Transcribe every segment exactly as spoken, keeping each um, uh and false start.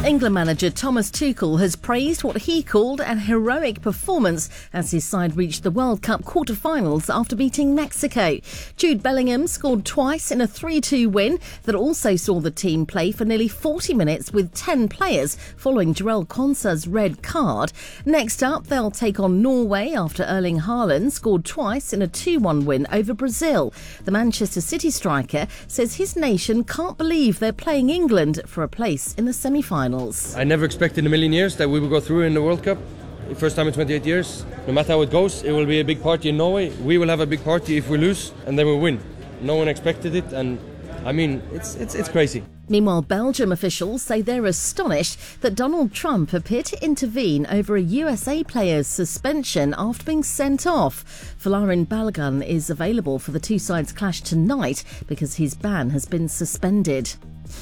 England manager Thomas Tuchel has praised what he called an heroic performance as his side reached the World Cup quarter-finals after beating Mexico. Jude Bellingham scored twice in a three two win that also saw the team play for nearly forty minutes with ten players following Jarell Konsa's red card. Next up, they'll take on Norway after Erling Haaland scored twice in a two one win over Brazil. The Manchester City striker says his nation can't believe they're playing England for a place in the semi-finals. I never expected in a million years that we would go through in the World Cup. First time in twenty-eight years. No matter how it goes, it will be a big party in Norway. We will have a big party if we lose, and then we'll win. No one expected it, and I mean, it's it's it's crazy. Meanwhile, Belgium officials say they're astonished that Donald Trump appeared to intervene over a U S A player's suspension after being sent off. Folarin Balogun is available for the two sides' clash tonight because his ban has been suspended.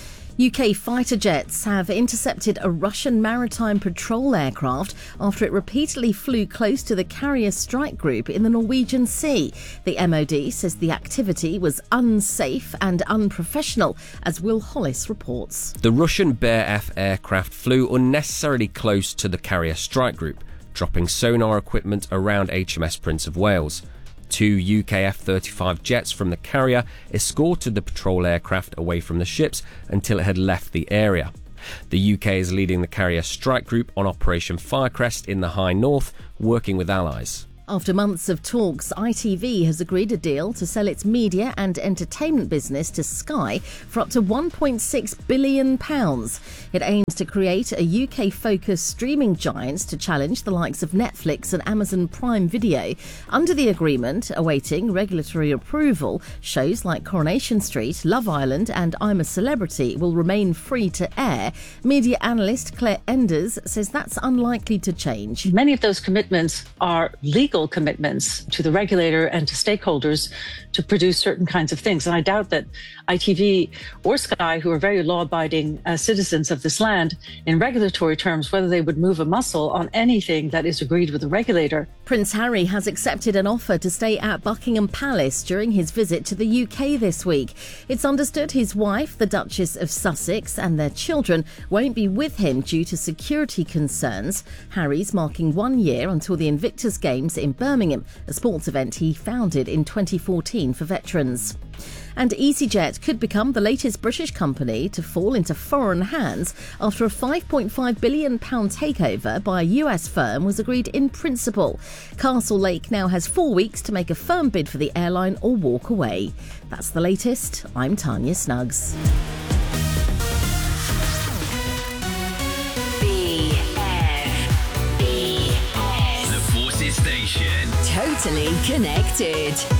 U K fighter jets have intercepted a Russian maritime patrol aircraft after it repeatedly flew close to the carrier strike group in the Norwegian Sea. The M O D says the activity was unsafe and unprofessional, as Will Hollis reports. The Russian Bear F aircraft flew unnecessarily close to the carrier strike group, dropping sonar equipment around H M S Prince of Wales. Two U K F thirty-five jets from the carrier escorted the patrol aircraft away from the ships until it had left the area. The U K is leading the carrier strike group on Operation Firecrest in the High North, working with allies. After months of talks, I T V has agreed a deal to sell its media and entertainment business to Sky for up to one point six billion pounds. It aims to create a U K-focused streaming giant to challenge the likes of Netflix and Amazon Prime Video. Under the agreement, awaiting regulatory approval, shows like Coronation Street, Love Island and I'm a Celebrity will remain free to air. Media analyst Claire Enders says that's unlikely to change. Many of those commitments are legal commitments to the regulator and to stakeholders to produce certain kinds of things. And I doubt that I T V or Sky, who are very law-abiding uh, citizens of this land, in regulatory terms, whether they would move a muscle on anything that is agreed with the regulator. Prince Harry has accepted an offer to stay at Buckingham Palace during his visit to the U K this week. It's understood his wife, the Duchess of Sussex, and their children won't be with him due to security concerns. Harry's marking one year until the Invictus Games in Birmingham, a sports event he founded in twenty fourteen for veterans. And EasyJet could become the latest British company to fall into foreign hands after a five point five billion pounds takeover by a U S firm was agreed in principle. Castle Lake now has four weeks to make a firm bid for the airline or walk away. That's the latest. I'm Tanya Snuggs. B F B S. The Forces Station. Totally connected.